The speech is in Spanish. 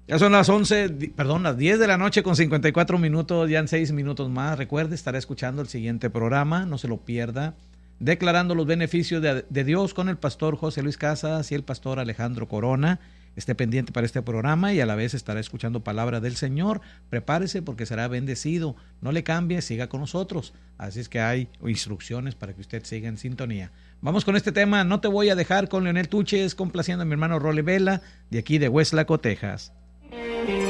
Ya son las 10 de la noche con 54 minutos, ya en 6 minutos más. Recuerde, estará escuchando el siguiente programa, no se lo pierda. Declarando los beneficios de Dios con el pastor José Luis Casas y el pastor Alejandro Corona. Esté pendiente para este programa y a la vez estará escuchando palabra del Señor. Prepárese porque será bendecido. No le cambie, siga con nosotros. Así es que hay instrucciones para que usted siga en sintonía. Vamos con este tema, No te voy a dejar, con Leonel Tuches, complaciendo a mi hermano Rolly Vela, de aquí de Westlaco, Texas.